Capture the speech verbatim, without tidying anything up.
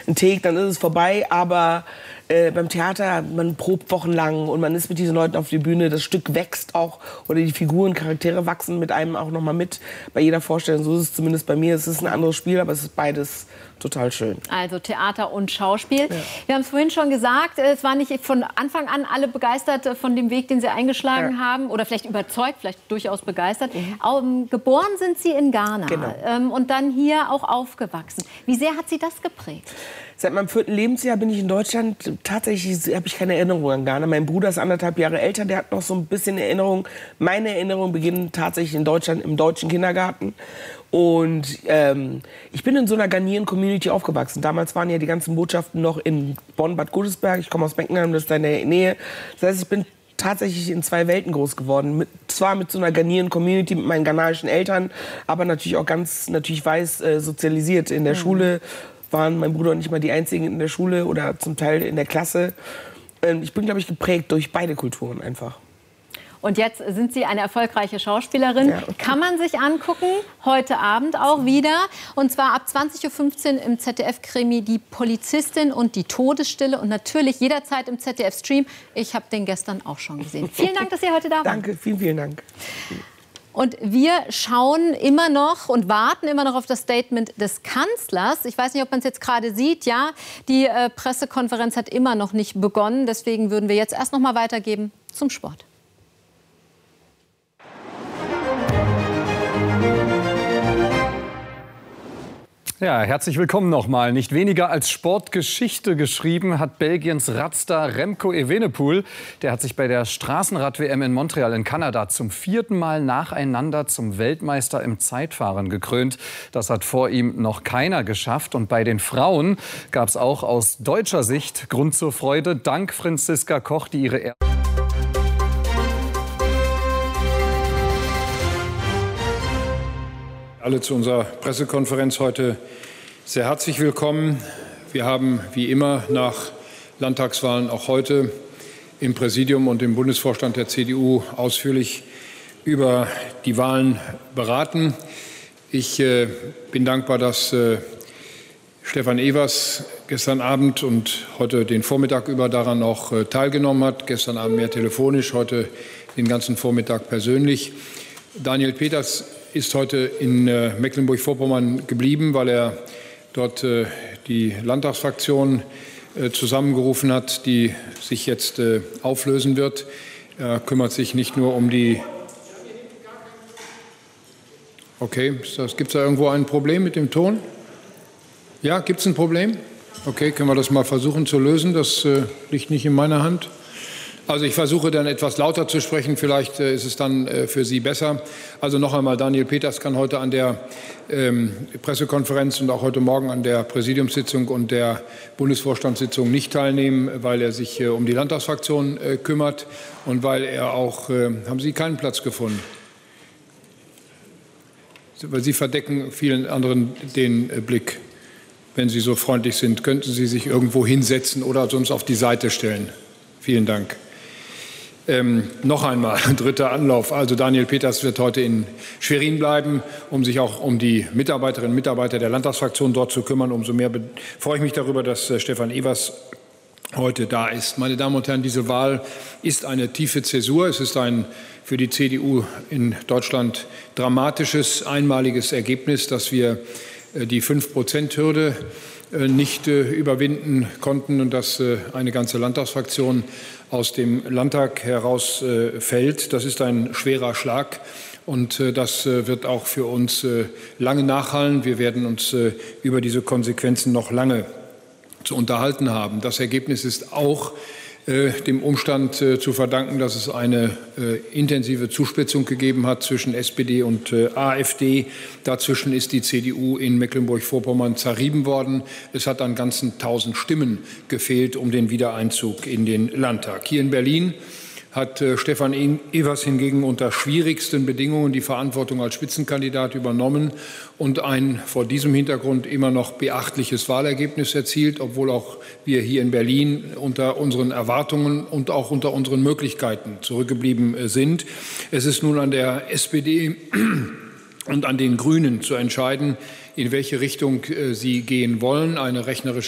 einen Take, dann ist es vorbei. Aber äh, beim Theater, man probt wochenlang und man ist mit diesen Leuten auf die Bühne. Das Stück wächst auch, oder die Figuren, Charaktere wachsen mit einem auch noch mal mit. Bei jeder Vorstellung, so ist es zumindest bei mir. Es ist ein anderes Spiel, aber es ist beides total schön. Also Theater und Schauspiel. Ja. Wir haben es vorhin schon gesagt, es waren nicht von Anfang an alle begeistert von dem Weg, den Sie eingeschlagen ja. haben. Oder vielleicht überzeugt, vielleicht durchaus begeistert. Mhm. Ähm, geboren sind Sie in Ghana. Genau. Ähm, und dann hier auch aufgewachsen. Wie sehr hat Sie das geprägt? Seit meinem vierten Lebensjahr bin ich in Deutschland. Tatsächlich habe ich keine Erinnerung an Ghana. Mein Bruder ist anderthalb Jahre älter, der hat noch so ein bisschen Erinnerung. Meine Erinnerungen beginnen tatsächlich in Deutschland im deutschen Kindergarten. Und ähm, ich bin in so einer Ghanaian-Community aufgewachsen. Damals waren ja die ganzen Botschaften noch in Bonn, Bad Godesberg. Ich komme aus Beckenheim, das ist da in der Nähe. Das heißt, ich bin tatsächlich in zwei Welten groß geworden. Mit, zwar mit so einer Ghanaian-Community, mit meinen ghanaischen Eltern, aber natürlich auch ganz natürlich weiß äh, sozialisiert. In der mhm. Schule waren mein Bruder und ich mal die Einzigen in der Schule oder zum Teil in der Klasse. Ähm, ich bin, glaube ich, geprägt durch beide Kulturen einfach. Und jetzt sind Sie eine erfolgreiche Schauspielerin. Ja, okay. Kann man sich angucken, heute Abend auch wieder. Und zwar ab zwanzig Uhr fünfzehn im Z D F-Krimi Die Polizistin und die Todesstille. Und natürlich jederzeit im Z D F-Stream. Ich habe den gestern auch schon gesehen. Vielen Dank, dass Sie heute da waren. Danke, vielen, vielen Dank. Und wir schauen immer noch und warten immer noch auf das Statement des Kanzlers. Ich weiß nicht, ob man es jetzt gerade sieht. Ja, die äh, Pressekonferenz hat immer noch nicht begonnen. Deswegen würden wir jetzt erst noch mal weitergeben zum Sport. Ja, herzlich willkommen nochmal. Nicht weniger als Sportgeschichte geschrieben hat Belgiens Radstar Remco Evenepoel. Der hat sich bei der Straßenrad-W M in Montreal in Kanada zum vierten Mal nacheinander zum Weltmeister im Zeitfahren gekrönt. Das hat vor ihm noch keiner geschafft. Und bei den Frauen gab es auch aus deutscher Sicht Grund zur Freude. Dank Franziska Koch, die ihre erste Alle zu unserer Pressekonferenz heute sehr herzlich willkommen. Wir haben wie immer nach Landtagswahlen auch heute im Präsidium und im Bundesvorstand der C D U ausführlich über die Wahlen beraten. Ich äh, bin dankbar, dass äh, Stefan Evers gestern Abend und heute den Vormittag über daran auch äh, teilgenommen hat. Gestern Abend mehr telefonisch, heute den ganzen Vormittag persönlich. Daniel Peters ist heute in äh, Mecklenburg-Vorpommern geblieben, weil er dort äh, die Landtagsfraktion äh, zusammengerufen hat, die sich jetzt äh, auflösen wird. Er kümmert sich nicht nur um die... Okay, gibt es da irgendwo ein Problem mit dem Ton? Ja, gibt es ein Problem? Okay, können wir das mal versuchen zu lösen? Das äh, liegt nicht in meiner Hand. Also ich versuche dann etwas lauter zu sprechen, vielleicht äh, ist es dann äh, für Sie besser. Also noch einmal, Daniel Peters kann heute an der ähm, Pressekonferenz und auch heute Morgen an der Präsidiumssitzung und der Bundesvorstandssitzung nicht teilnehmen, weil er sich äh, um die Landtagsfraktion äh, kümmert und weil er auch, äh, haben Sie keinen Platz gefunden? Weil Sie verdecken vielen anderen den äh, Blick. Wenn Sie so freundlich sind, könnten Sie sich irgendwo hinsetzen oder sonst auf die Seite stellen. Vielen Dank. Ähm, noch einmal, dritter Anlauf. Also Daniel Peters wird heute in Schwerin bleiben, um sich auch um die Mitarbeiterinnen und Mitarbeiter der Landtagsfraktion dort zu kümmern. Umso mehr freue ich mich darüber, dass äh, Stefan Evers heute da ist. Meine Damen und Herren, diese Wahl ist eine tiefe Zäsur. Es ist ein für die C D U in Deutschland dramatisches, einmaliges Ergebnis, dass wir äh, die fünf Prozent Hürde äh, nicht äh, überwinden konnten und dass äh, eine ganze Landtagsfraktion aus dem Landtag herausfällt. Äh, das ist ein schwerer Schlag und äh, das äh, wird auch für uns äh, lange nachhallen. Wir werden uns äh, über diese Konsequenzen noch lange zu unterhalten haben. Das Ergebnis ist auch äh, dem Umstand äh, zu verdanken, dass es eine äh, intensive Zuspitzung gegeben hat zwischen S P D und äh, AfD. Dazwischen ist die C D U in Mecklenburg-Vorpommern zerrieben worden. Es hat an ganzen tausend Stimmen gefehlt, um den Wiedereinzug in den Landtag. Hier in Berlin hat äh, Stefan Evers hingegen unter schwierigsten Bedingungen die Verantwortung als Spitzenkandidat übernommen und ein vor diesem Hintergrund immer noch beachtliches Wahlergebnis erzielt, obwohl auch wir hier in Berlin unter unseren Erwartungen und auch unter unseren Möglichkeiten zurückgeblieben äh, sind. Es ist nun an der S P D und an den Grünen zu entscheiden, in welche Richtung äh, sie gehen wollen. Eine rechnerische